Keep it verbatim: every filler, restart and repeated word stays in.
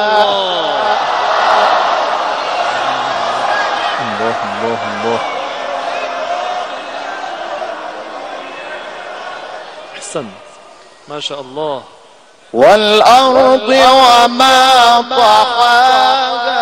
الله الله الله. أحسن ما شاء الله. والأرض وما طحاها